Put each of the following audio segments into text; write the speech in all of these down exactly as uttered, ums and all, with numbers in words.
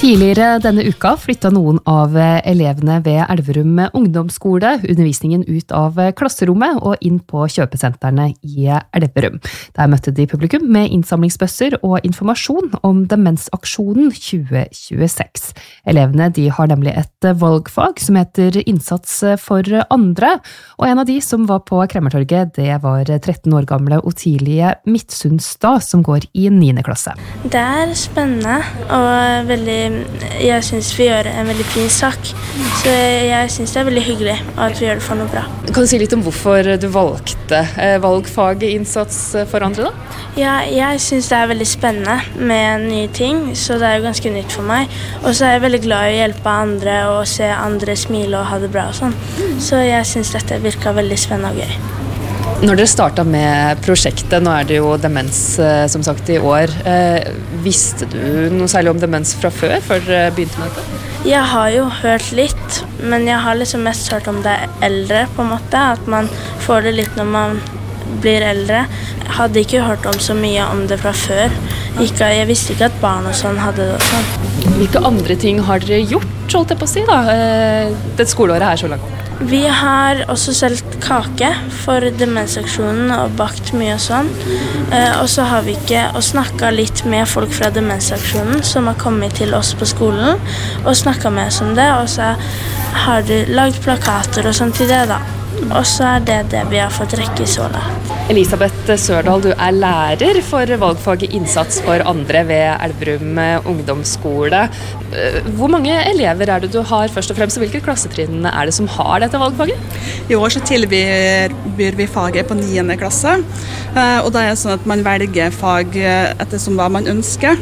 Tidligere denne uka flyttet noen av elevene ved Elverum ungdomsskole undervisningen ut av klasserommet og inn på kjøpesentrene i Elverum. Der møtte de publikum med innsamlingsbøsser og informasjon om demensaksjonen tjue tjueseks. Elevene de har nemlig et valgfag som heter innsats for andre, og en av de som var på Kremmertorget, det var tretten år gamle Otilie Midtsundstad som går i niende klasse. Det er spennende og veldig Jeg synes vi gjør en veldig fin sak, så jeg synes det er veldig hyggelig at vi gjør det for noe bra. Kan du si litt om hvorfor du valgte valgfaget innsats for andre da? Ja, jeg synes det er veldig spennende med nye ting, så det er jo ganske nytt for meg. Og så er jeg veldig glad i å hjelpe andre og se andre smile og ha det bra og sånn. Så jeg synes dette virker veldig spennende og gøy. Når dere startet med prosjektet, nå er det jo demens som sagt i år, eh, visste du noe særlig om demens fra før, før dere begynte med dette? Jeg har jo hørt litt, men jeg har liksom mest hørt om det eldre på en måte, at man får det litt når man blir eldre. Jeg hadde ikke hørt om så mye om det fra før. Ikke, jeg visste ikke at barn og sånn hadde det sånn. Hvilke andre ting har dere gjort, holdt jeg på å si da, det skoleåret her så langt? Vi har også solgt kake for demensaksjonen og bakt mye og sånn. Og så har vi ikke og snakket litt med folk fra demensaksjonen som har kommet til oss på skolen og snakket med oss om det. Og så har du lagd plakater og sånn til det da. Og så er det det vi har fått rekke i så langt. Elisabeth Sørdal, du er lærer for valgfaget innsats for andre ved Elverum ungdomsskole. Hvor mange elever er det du har først og fremst, og hvilke klassetrinn er det som har dette valgfaget? I år så tilbyr vi faget på niende klasse, og da er det sånn at man velger fag etter som hva man ønsker.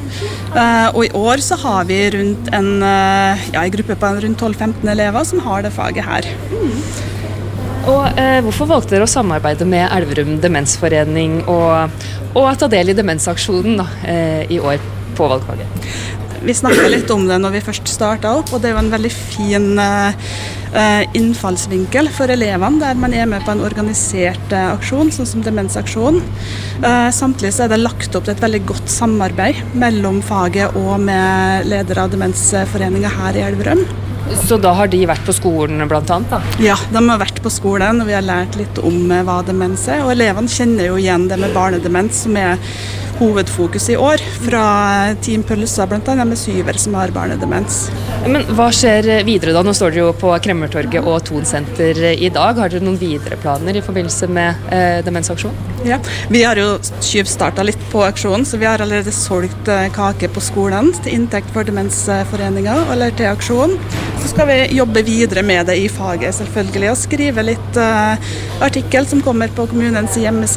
Og i år så har vi rundt en, ja, en gruppe på rundt tolv til femten elever som har det faget her. Mm. Og eh, hvorfor valgte dere å samarbeide med Elverum demensforening og, og ta del i demensaksjonen da, eh, i år på valgfaget? Vi snakket litt om det når vi først startet opp, og det er jo en veldig fin eh, innfallsvinkel for elevene, der man er med på en organisert eh, aksjon, sånn som demensaksjon. Eh, samtidig så er det lagt opp til et veldig godt samarbeid mellom faget og med ledere av demensforeningen her i Elverum. Så da har de vært på skolen blant annet da? Ja, de har vært på skolen, og vi har lært litt om hva demens er. Og elevene kjenner jo igjen det med barnedemens, som er hovedfokus i år, fra Team Pølsa, blant annet med syver som har barnedemens. Men hva skjer videre da? Nå står dere jo på Kremmertorget og Thon Senter i dag. Har dere noen videre planer i forbindelse med eh, demensaksjonen? Ja, vi har jo tjuvstartet litt på aksjonen, så vi har allerede solgt kake på skolen til inntekt for demensforeningen, eller til aksjonen. Så skal vi jobbe videre med det i faget selvfølgelig, og skrive litt uh, artikkel som kommer på kommunens hjemmeside.